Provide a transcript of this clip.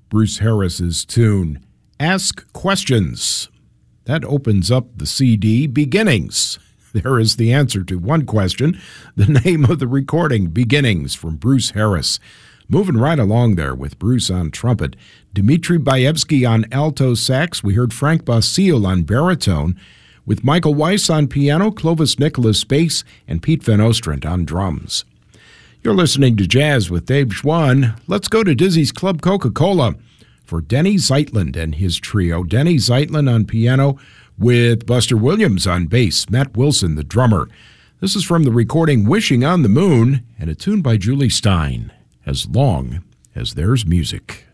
Bruce Harris's tune, Ask Questions. That opens up the CD, Beginnings. There is the answer to one question, the name of the recording, Beginnings, from Bruce Harris. Moving right along there with Bruce on trumpet, Dmitri Baevsky on alto sax. We heard Frank Basile on baritone, with Michael Weiss on piano, Clovis Nicholas bass, and Pete Van Ostrand on drums. You're listening to Jazz with Dave Schwann. Let's go to Dizzy's Club Coca-Cola for Denny Zeitlin and his trio. Denny Zeitlin on piano with Buster Williams on bass, Matt Wilson, the drummer. This is from the recording Wishing on the Moon, and a tune by Julie Stein, As Long as There's Music.